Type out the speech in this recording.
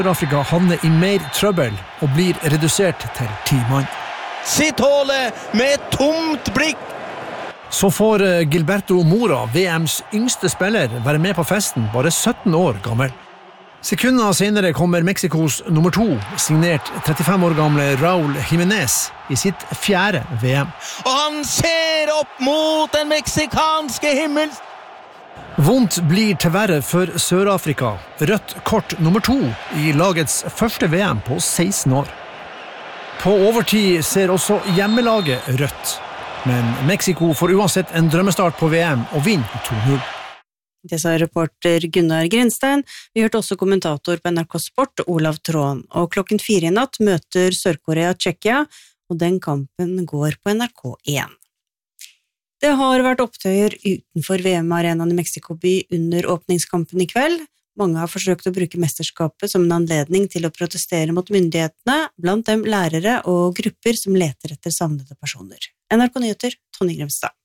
Sør-Afrika havner I mer trøbbel og blir redusert til 10 mann. Sitt hålet med et tomt blikk! Så får Gilberto Mora, VMs yngste spiller, være med på festen, bare 17 år gammel. Sekunder senere kommer Mexikos nummer 2, signert 35 år gamle Raúl Jiménez, I sitt 4. VM. Og han ser opp mot den meksikanske himmel! Vondt blir til verre for Sør-Afrika. Rødt kort nummer 2 I lagets første VM på 16 år. På overtid ser også hjemmelaget rødt. Men Mexico får uansett en drømmestart på VM og vinner 2-0. Det sa reporter Gunnar Grinstein. Vi hørte også kommentator på NRK Sport, Olav Tråen. Og 4:00 I natt møter Sør-Korea Tsjekkia, og den kampen går på NRK1. Det har vært opptøyer utenfor VM-arenaen I Mexico by under åpningskampen I kveld. Mange har forsøkt å bruke mesterskapet som en anledning til å protestere mot myndighetene, blant dem lærere og grupper som leter etter savnede personer. NRK Nyheter, Tonje Grimstad.